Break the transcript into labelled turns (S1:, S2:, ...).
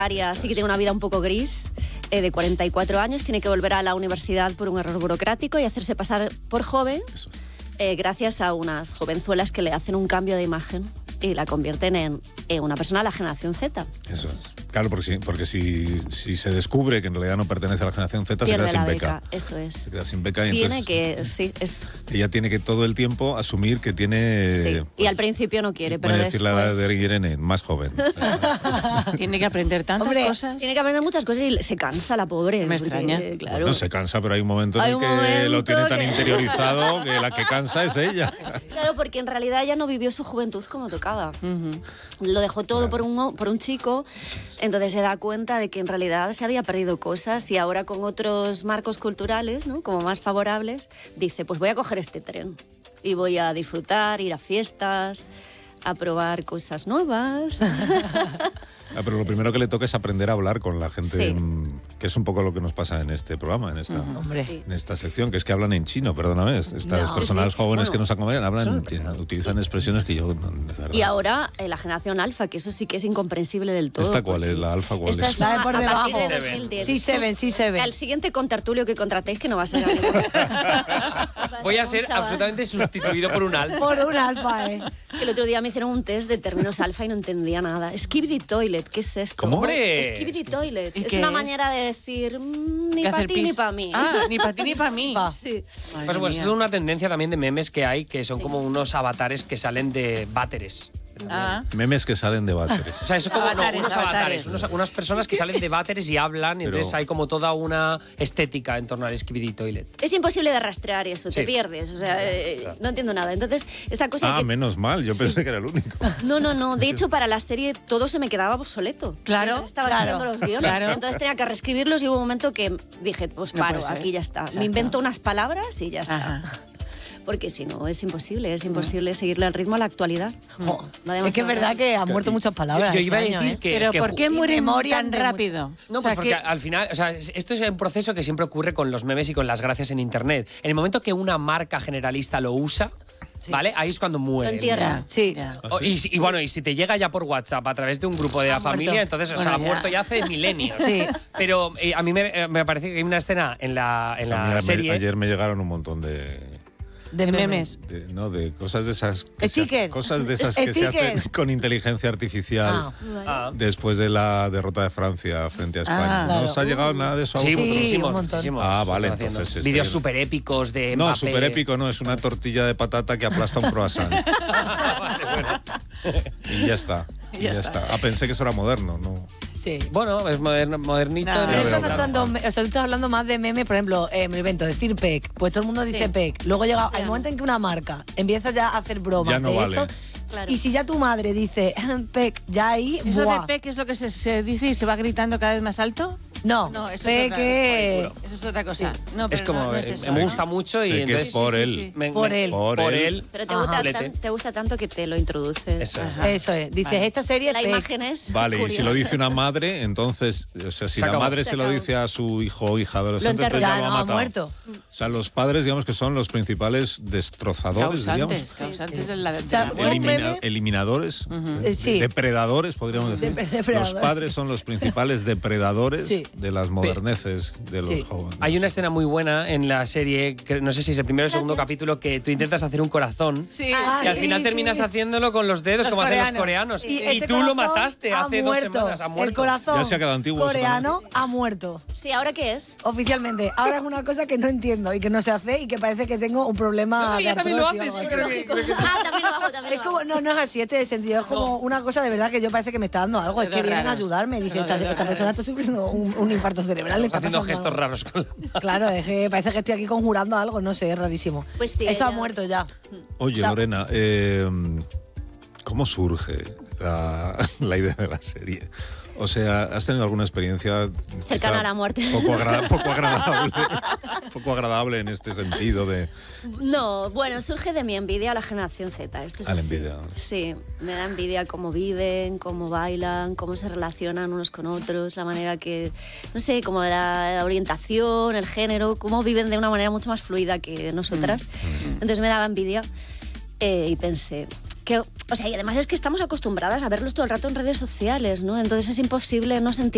S1: Sí que tiene una vida un poco gris, de 44 años, tiene que volver a la universidad por un error burocrático y hacerse pasar por joven, gracias a unas jovenzuelas que le hacen un cambio de imagen y la convierten en una persona de la generación Z.
S2: Eso es. Claro, porque si se descubre que en realidad no pertenece a la generación Z,
S1: pierde
S2: se queda sin
S1: beca.
S2: beca.
S1: Eso es.
S2: Se queda sin beca y
S1: tiene
S2: entonces
S1: que,
S2: ella tiene que todo el tiempo asumir que tiene...
S1: Sí, y al principio no quiere, pero después...
S2: decir la edad de Irene, más joven.
S3: Tiene que aprender tantas cosas.
S1: Tiene que aprender muchas cosas y se cansa la pobre.
S3: Me extraña.
S1: Claro.
S2: Bueno, se cansa, pero hay un momento en el que lo tiene tan interiorizado que la que cansa es ella.
S1: Claro, porque en realidad ella no vivió su juventud como tocaba. Lo dejó todo por un chico, entonces se da cuenta de que en realidad se había perdido cosas y ahora con otros marcos culturales, ¿no?, como más favorables, dice, pues voy a coger este tren y voy a disfrutar, ir a fiestas, a probar cosas nuevas.
S2: Pero lo primero que le toca es aprender a hablar con la gente,
S1: Sí.
S2: que es un poco lo que nos pasa en este programa, en esta sección, que es que hablan en chino, perdóname. Estas personas jóvenes que nos acompañan utilizan expresiones que yo... de verdad.
S1: Y ahora la generación alfa, que eso sí que es incomprensible del todo.
S2: ¿Esta cuál es? ¿La alfa cuál
S1: Esta
S2: es?
S1: la
S4: de por debajo.
S1: A partir de 2010.
S4: Sí se ven.
S1: Al siguiente contertulio que contratéis, que no va a ser amigo.
S5: Voy a ser absolutamente sustituido por un alfa.
S4: Por un alfa,
S1: El otro día me hicieron un test de términos alfa y no entendía nada. Skibidi toilet, ¿qué es esto?
S2: ¿Cómo?
S5: ¡Hombre!
S1: Skibidi toilet.
S3: ¿Y
S1: Es
S3: qué
S1: una
S3: es?
S1: manera de decir ni
S3: De
S1: para
S3: hacer
S1: ti ni
S3: pis.
S1: para mí.
S3: Ah, ni para ti ni para mí.
S1: Sí.
S3: Madre
S5: Pues
S3: mía.
S5: es una tendencia también de memes que hay, que son como unos avatares que salen de váteres.
S3: Ah.
S2: Memes que salen de váteres.
S5: O sea, eso es como unos
S3: avatares.
S5: unas personas que salen de váteres y hablan, y entonces hay como toda una estética en torno al Skibidi Toilet.
S1: Es imposible de rastrear eso, te
S5: Sí.
S1: pierdes. O sea, no entiendo nada. Entonces, esta cosa que...
S2: Menos mal, yo pensé que era el único.
S1: No. De hecho, para la serie todo se me quedaba obsoleto.
S3: Claro,
S1: Mientras estaba
S4: claro,
S1: haciendo los guiones.
S3: claro.
S1: Entonces tenía que reescribirlos y hubo un momento que dije, pues
S3: No
S1: paro,
S3: puede ser.
S1: aquí ya está.
S3: Exacto.
S1: Me invento unas palabras y ya está.
S3: Ajá.
S1: Porque si no, es imposible seguirle el ritmo a la actualidad. Jo, no
S4: Es que es verdad que han muerto muchas palabras.
S5: Yo iba a
S4: este año,
S5: decir que...
S3: Pero
S5: que
S3: ¿por qué
S4: Y
S3: mueren
S4: memoria
S3: tan
S4: de
S3: rápido?
S5: No,
S3: O
S5: pues
S3: sea,
S5: porque
S3: que-
S5: al final, o sea, esto es un proceso que siempre ocurre con los memes y con las gracias en Internet. En el momento que una marca generalista lo usa, ¿vale? Ahí es cuando muere.
S1: Lo entierra.
S3: Ya,
S4: Sí.
S3: ya.
S5: Y si te llega ya por WhatsApp a través de un grupo de la familia,
S4: muerto.
S5: entonces,
S3: Bueno,
S5: ha
S3: ya.
S5: muerto ya hace milenios.
S4: Sí.
S5: Pero a mí me parece que hay una escena en la
S2: O sea, mira,
S5: serie...
S2: ayer me llegaron un montón de
S4: De memes.
S2: de cosas de esas
S4: Sticker.
S2: cosas de esas que se
S4: Sticker.
S2: hacen con inteligencia artificial después de la derrota de Francia frente a España.
S4: claro.
S2: ¿No os ha llegado nada de eso a
S5: Sí,
S2: vosotros?
S5: muchísimos,
S4: un montón.
S5: muchísimos.
S2: Ah, vale,
S5: Están haciendo
S2: entonces
S5: vídeos súper épicos de
S2: No,
S5: Mbappé.
S2: súper épico no, es una tortilla de patata que aplasta un croissant. Y ya está. Y ya está. Ah, pensé que eso era moderno, ¿no?
S4: Sí.
S5: Bueno, es modernito.
S3: No,
S4: Pero eso
S2: veo,
S4: no es
S2: claro.
S4: tanto, o sea, tú estás hablando más de meme, por ejemplo, me invento, decir PEC, pues todo el mundo dice PEC. Luego llega el momento en que una marca empieza ya a hacer bromas
S2: Ya no
S4: de
S2: vale.
S4: eso.
S1: Claro.
S4: Y si ya tu madre dice PEC, ya ahí,
S3: ¿Eso
S4: ¡buah!
S3: de PEC es lo que se dice y se va gritando cada vez más alto?
S4: No,
S3: No, eso
S4: PEC
S3: es eso es otra cosa. No,
S5: Es
S3: pero
S5: como,
S3: no es eso,
S5: me
S3: ¿no?
S5: gusta mucho y
S2: Que
S5: entonces...
S2: es por
S3: sí,
S2: él.
S3: sí.
S4: Por él.
S2: Por él.
S1: Pero te
S5: Ajá.
S1: gusta tanto que te lo introduces.
S5: Eso es.
S4: Eso es. Dices, esta serie es
S1: La
S4: PEC.
S1: imagen es
S2: Vale, y si
S1: curiosa.
S2: lo dice una madre, entonces, o sea, si
S5: Se
S2: la
S5: acabó.
S2: madre
S1: Se
S2: se lo
S1: acabó.
S2: dice a su hijo o hija adolescente,
S1: Lo
S2: entonces ya
S4: Ya
S2: lo ha
S4: no, ha
S2: matado.
S4: muerto.
S2: O sea, los padres, digamos que son los principales destrozadores,
S3: Causantes de la
S4: sea,
S3: de
S4: un
S3: la-
S4: meme-
S2: eliminadores,
S4: Sí.
S2: depredadores, podríamos decir.
S4: Depredadores.
S2: Los padres son los principales depredadores
S4: Sí.
S2: de las moderneces de los
S4: Sí.
S2: jóvenes.
S5: Hay una escena muy buena en la serie, que no sé si es el primero o el segundo capítulo, que tú intentas hacer un corazón
S3: Sí,
S5: y al
S4: sí,
S5: final terminas
S4: sí.
S5: haciéndolo con los dedos,
S3: Los
S5: como hacen los
S3: coreanos.
S5: coreanos.
S4: Y
S5: Y
S4: este
S5: tú lo
S4: corazón
S5: mataste
S4: ha
S5: hace 2
S4: muerto.
S5: semanas. Ha muerto.
S4: El corazón
S2: Ya se ha quedado antiguo eso
S4: coreano
S2: también.
S4: ha muerto.
S1: Sí, ¿ahora qué es?
S4: Oficialmente. Ahora es una cosa que no entiendo y que no se hace y que parece que tengo un problema
S5: No,
S4: de
S5: ya también lo
S4: artrosis o
S5: haces,
S4: algo
S5: yo
S4: así.
S5: creo que-
S1: También lo hago, también
S4: Es
S1: lo
S4: como,
S1: hago.
S4: no es así este sentido, es como una cosa de verdad que yo parece que me está dando algo. Es que
S3: Dedos
S4: vienen a
S3: raros.
S4: ayudarme. Dice, esta
S3: Dedos
S4: persona está sufriendo un infarto cerebral. le está
S5: Haciendo
S4: pasando
S5: gestos
S4: algo.
S5: raros con la...
S4: Claro, es que parece que estoy aquí conjurando algo, no sé, es rarísimo.
S1: Pues sí,
S4: Eso ha
S1: ella-
S4: muerto ya.
S2: Oye,
S4: O sea,
S2: Lorena, ¿cómo surge la idea de la serie? O sea, ¿has tenido alguna experiencia
S1: Cercana
S2: quizá
S1: a la muerte.
S2: poco agradable en este sentido de...
S1: No, bueno, surge de mi envidia a la generación Z. Esto es
S2: A la
S1: así.
S2: envidia.
S1: Sí, me da envidia cómo viven, cómo bailan, cómo se relacionan unos con otros, la manera que, no sé, como la orientación, el género, cómo viven de una manera mucho más fluida que nosotras. Entonces me daba envidia y pensé... Que, o sea, y además es que estamos acostumbradas a verlos todo el rato en redes sociales, ¿no? Entonces es imposible no sentir